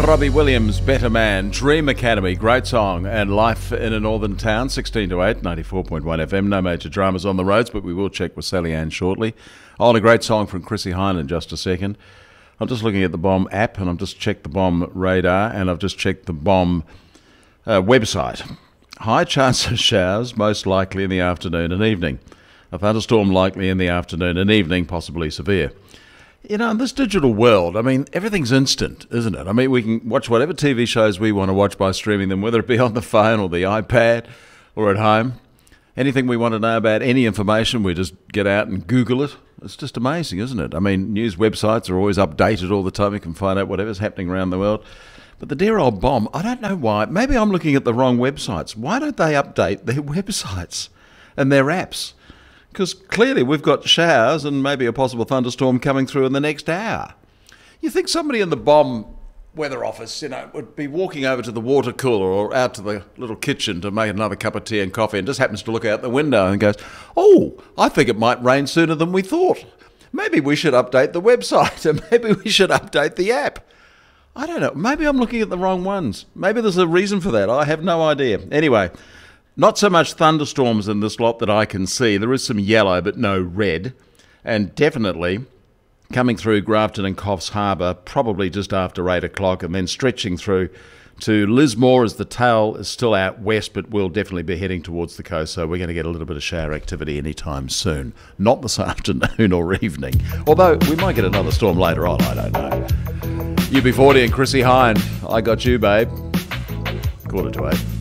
Robbie Williams, Better Man, Dream Academy, great song, and Life in a Northern Town, 16 to 8, 94.1 FM. No major dramas on the roads, but we will check with Sally Ann shortly. On a great song from Chrissie Hynde in just a second. I'm just looking at the BOM app, and I've just checked the BOM radar, and I've just checked the BOM website. High chance of showers, most likely in the afternoon and evening. A thunderstorm likely in the afternoon and evening, possibly severe. You know, in this digital world, I mean, everything's instant, isn't it? I mean, we can watch whatever TV shows we want to watch by streaming them, whether it be on the phone or the iPad or at home. Anything we want to know about, any information, we just get out and Google it. It's just amazing, isn't it? I mean, news websites are always updated all the time. You can find out whatever's happening around the world. But the dear old BOM, I don't know why. Maybe I'm looking at the wrong websites. Why don't they update their websites and their apps? Because clearly we've got showers and maybe a possible thunderstorm coming through in the next hour. You think somebody in the BOM weather office, would be walking over to the water cooler or out to the little kitchen to make another cup of tea and coffee and just happens to look out the window and goes, oh, I think it might rain sooner than we thought. Maybe we should update the website and maybe we should update the app. I don't know. Maybe I'm looking at the wrong ones. Maybe there's a reason for that. I have no idea. Anyway, not so much thunderstorms in this lot that I can see. There is some yellow, but no red. And definitely coming through Grafton and Coffs Harbour, probably just after 8 o'clock, and then stretching through to Lismore as the tail is still out west, but will definitely be heading towards the coast. So we're going to get a little bit of shower activity anytime soon. Not this afternoon or evening. Although we might get another storm later on, I don't know. UB40 and Chrissie Hynde. I got you, babe. 7:45.